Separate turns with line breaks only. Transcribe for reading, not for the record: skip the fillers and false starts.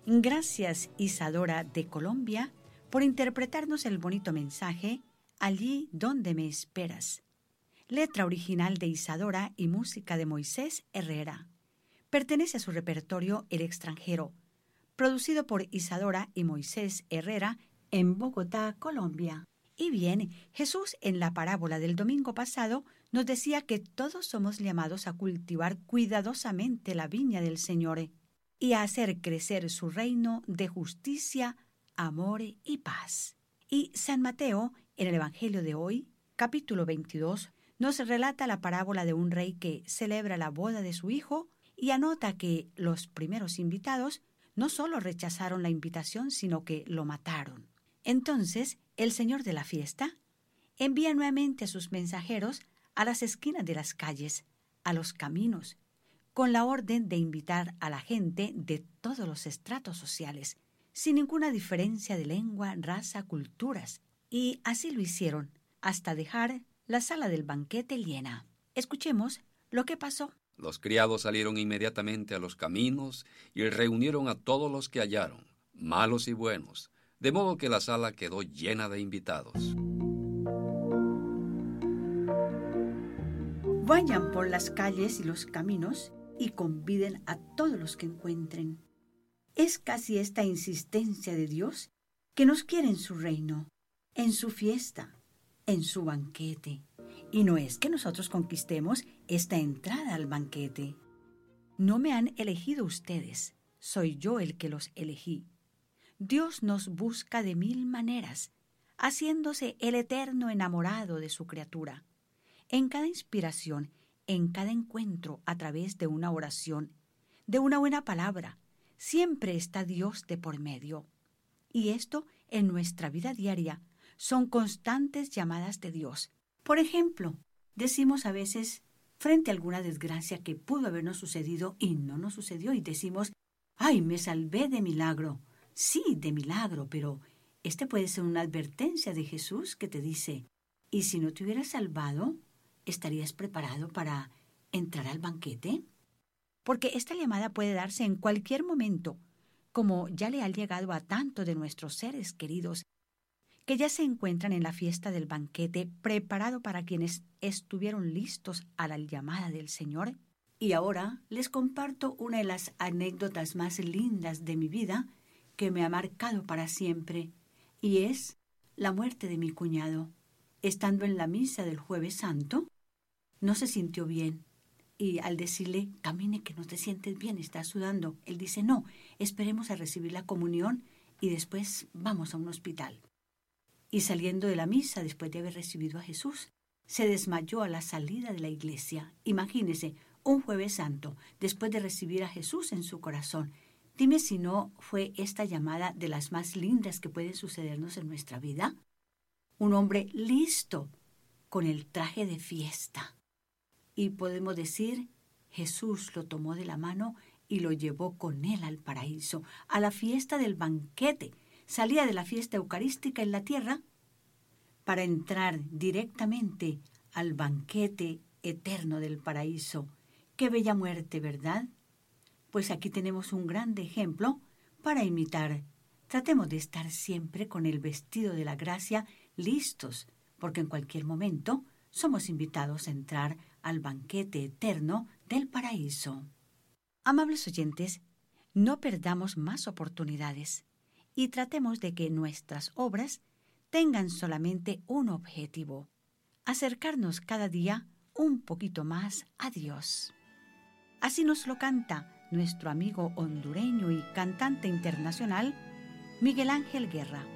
Gracias, Isadora de Colombia, por interpretarnos el bonito mensaje Allí donde me esperas. Letra original de Isadora y música de Moisés Herrera. Pertenece a su repertorio El extranjero, producido por Isadora y Moisés Herrera en Bogotá, Colombia. Y bien, Jesús en la parábola del domingo pasado nos decía que todos somos llamados a cultivar cuidadosamente la viña del Señor y a hacer crecer su reino de justicia, amor y paz. Y San Mateo, en el Evangelio de hoy, capítulo 22, nos relata la parábola de un rey que celebra la boda de su hijo y anota que los primeros invitados no solo rechazaron la invitación, sino que lo mataron. Entonces, el señor de la fiesta envía nuevamente a sus mensajeros a las esquinas de las calles, a los caminos, con la orden de invitar a la gente de todos los estratos sociales, sin ninguna diferencia de lengua, raza, culturas. Y así lo hicieron, hasta dejar la sala del banquete llena. Escuchemos lo que pasó.
Los criados salieron inmediatamente a los caminos y reunieron a todos los que hallaron, malos y buenos, de modo que la sala quedó llena de invitados.
Vayan por las calles y los caminos y conviden a todos los que encuentren. Es casi esta insistencia de Dios que nos quiere en su reino, en su fiesta, en su banquete. Y no es que nosotros conquistemos esta entrada al banquete. No me han elegido ustedes, soy yo el que los elegí. Dios nos busca de 1000 maneras, haciéndose el eterno enamorado de su criatura. En cada inspiración, en cada encuentro a través de una oración, de una buena palabra, siempre está Dios de por medio. Y esto, en nuestra vida diaria, son constantes llamadas de Dios. Por ejemplo, decimos a veces, frente a alguna desgracia que pudo habernos sucedido y no nos sucedió, y decimos, ¡ay, me salvé de milagro! Sí, de milagro, pero este puede ser una advertencia de Jesús que te dice, ¿y si no te hubieras salvado, estarías preparado para entrar al banquete? Porque esta llamada puede darse en cualquier momento, como ya le ha llegado a tanto de nuestros seres queridos, que ya se encuentran en la fiesta del banquete preparado para quienes estuvieron listos a la llamada del Señor. Y ahora les comparto una de las anécdotas más lindas de mi vida que me ha marcado para siempre, y es la muerte de mi cuñado. Estando en la misa del Jueves Santo, no se sintió bien. Y al decirle, camine que no te sientes bien, estás sudando, él dice, no, esperemos a recibir la comunión y después vamos a un hospital. Y saliendo de la misa, después de haber recibido a Jesús, se desmayó a la salida de la iglesia. Imagínese, un Jueves Santo, después de recibir a Jesús en su corazón. Dime si no fue esta llamada de las más lindas que puede sucedernos en nuestra vida. Un hombre listo, con el traje de fiesta. Y podemos decir, Jesús lo tomó de la mano y lo llevó con él al paraíso, a la fiesta del banquete. Salía de la fiesta eucarística en la tierra para entrar directamente al banquete eterno del paraíso. ¡Qué bella muerte!, ¿verdad? Pues aquí tenemos un grande ejemplo para imitar. Tratemos de estar siempre con el vestido de la gracia listos, porque en cualquier momento somos invitados a entrar al banquete eterno del paraíso. Amables oyentes, no perdamos más oportunidades y tratemos de que nuestras obras tengan solamente un objetivo: acercarnos cada día un poquito más a Dios. Así nos lo canta nuestro amigo hondureño y cantante internacional, Miguel Ángel Guerra.